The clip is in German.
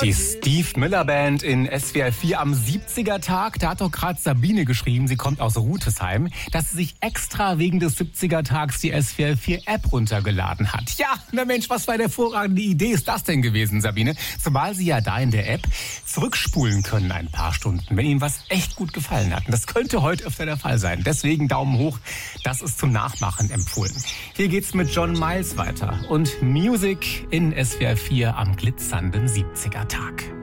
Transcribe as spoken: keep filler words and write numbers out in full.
Die Steve Miller Band in S W R vier am siebziger-Tag. Da hat doch gerade Sabine geschrieben, sie kommt aus Rutesheim, dass sie sich extra wegen des siebziger-Tags die S W R vier App runtergeladen hat. Ja, na Mensch, was für eine hervorragende Idee ist das denn gewesen, Sabine? Zumal Sie ja da in der App zurückspulen können ein paar Stunden, wenn Ihnen was echt gut gefallen hat. Und das könnte heute öfter der Fall sein. Deswegen Daumen hoch, das ist zum Nachmachen empfohlen. Hier geht's mit John Miles weiter und Music in S W R vier am glitzernden siebziger-Tag.